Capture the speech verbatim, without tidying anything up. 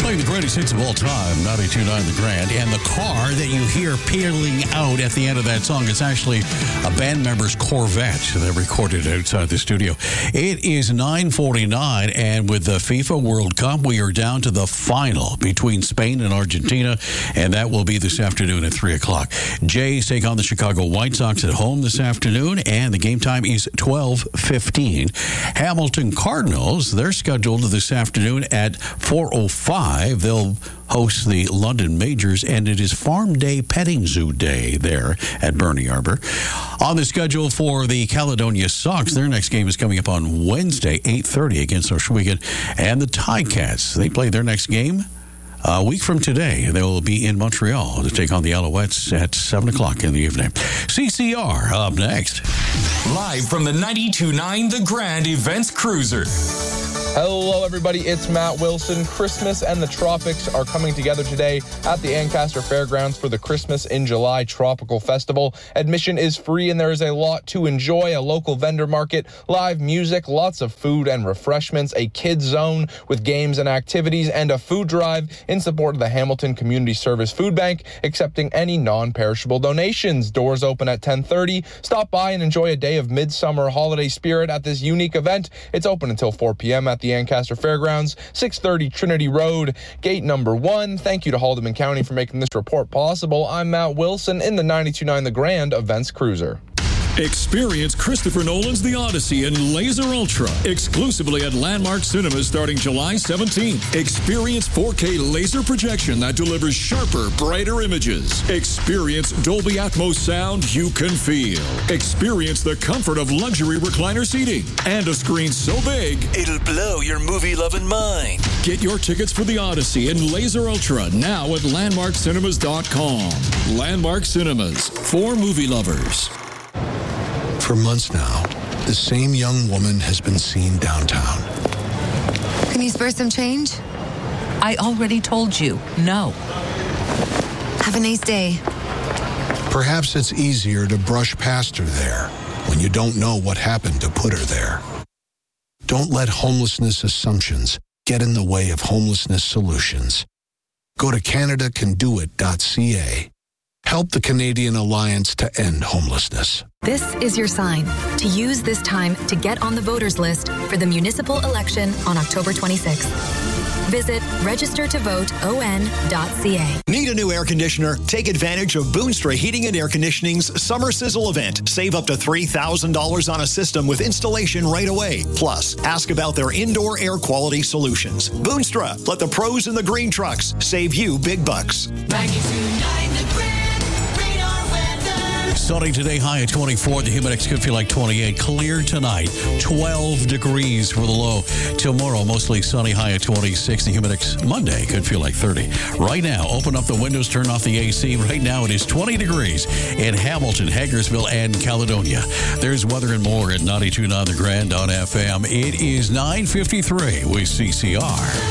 Playing the greatest hits of all time, ninety-two point nine The Grand. And the car that you hear peeling out at the end of that song is actually a band member's Corvette that recorded outside the studio. It is nine forty-nine, and with the FIFA World Cup, we are down to the final between Spain and Argentina, and that will be this afternoon at three o'clock. Jays take on the Chicago White Sox at home this afternoon, and the game time is twelve fifteen. Hamilton Cardinals, they're scheduled this afternoon at four oh five. They'll host the London Majors, and it is Farm Day Petting Zoo Day there at Bernie Arbor. On the schedule for the Caledonia Sox, their next game is coming up on Wednesday, eight thirty against Ohsweken. And the Ticats, they play their next game a week from today. They will be in Montreal to take on the Alouettes at seven o'clock in the evening. C C R up next. Live from the ninety-two point nine The Grand Events Cruiser. Hello, everybody. It's Matt Wilson. Christmas and the tropics are coming together today at the Ancaster Fairgrounds for the Christmas in July Tropical Festival. Admission is free, and there is a lot to enjoy. A local vendor market, live music, lots of food and refreshments, a kids zone with games and activities, and a food drive in support of the Hamilton Community Service Food Bank, accepting any non-perishable donations. Doors open at ten thirty. Stop by and enjoy a day of midsummer holiday spirit at this unique event. It's open until four p.m. at the Ancaster Fairgrounds, six thirty Trinity Road, gate number one. Thank you to Haldeman County for making this report possible. I'm Matt Wilson in the ninety-two point nine The Grand Events Cruiser. Experience Christopher Nolan's The Odyssey in Laser Ultra, exclusively at Landmark Cinemas starting July seventeenth. Experience four K laser projection that delivers sharper, brighter images. Experience Dolby Atmos sound you can feel. Experience the comfort of luxury recliner seating and a screen so big it'll blow your movie-loving mind. Get your tickets for The Odyssey in Laser Ultra now at landmark cinemas dot com. Landmark Cinemas, for movie lovers. For months now, the same young woman has been seen downtown. Can you spare some change? I already told you, no. Have a nice day. Perhaps it's easier to brush past her there when you don't know what happened to put her there. Don't let homelessness assumptions get in the way of homelessness solutions. Go to canada can do it dot c a. Help the Canadian Alliance to End Homelessness. This is your sign to use this time to get on the voters list for the municipal election on October twenty-sixth. Visit register to vote o n dot c a. Need a new air conditioner? Take advantage of Boonstra Heating and Air Conditioning's Summer Sizzle event. Save up to three thousand dollars on a system with installation right away. Plus, ask about their indoor air quality solutions. Boonstra, let the pros in the green trucks save you big bucks. ninety-two point nine The Grand. Sunny today, high at twenty-four. The Humidex could feel like twenty-eight. Clear tonight, twelve degrees for the low. Tomorrow, mostly sunny, high at twenty-six. The Humidex Monday could feel like thirty. Right now, open up the windows, turn off the A C. Right now, it is twenty degrees in Hamilton, Hagersville, and Caledonia. There's weather and more at ninety-two point nine The Grand on F M. It is nine fifty-three with C C R.